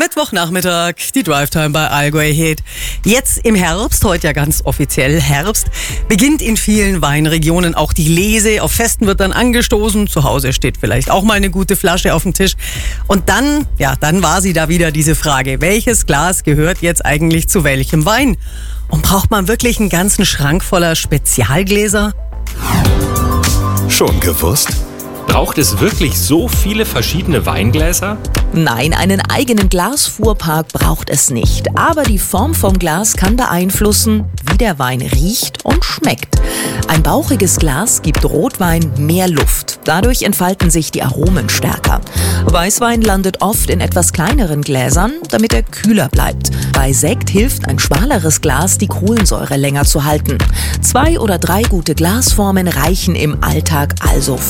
Mittwochnachmittag, die Drive-Time bei Allgäu Ahead. Jetzt im Herbst, heute ja ganz offiziell Herbst, beginnt in vielen Weinregionen auch die Lese. Auf Festen wird dann angestoßen, zu Hause steht vielleicht auch mal eine gute Flasche auf dem Tisch. Und dann war sie da wieder, diese Frage, welches Glas gehört jetzt eigentlich zu welchem Wein? Und braucht man wirklich einen ganzen Schrank voller Spezialgläser? Schon gewusst? Braucht es wirklich so viele verschiedene Weingläser? Nein, einen eigenen Glasfuhrpark braucht es nicht. Aber die Form vom Glas kann beeinflussen, wie der Wein riecht und schmeckt. Ein bauchiges Glas gibt Rotwein mehr Luft. Dadurch entfalten sich die Aromen stärker. Weißwein landet oft in etwas kleineren Gläsern, damit er kühler bleibt. Bei Sekt hilft ein schmaleres Glas, die Kohlensäure länger zu halten. 2 oder 3 gute Glasformen reichen im Alltag also